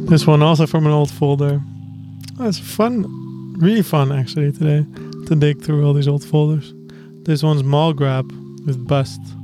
This one also from an old folder. Oh, it's fun, really fun actually today to dig through all these old folders. This one's Mall Grab with Bust.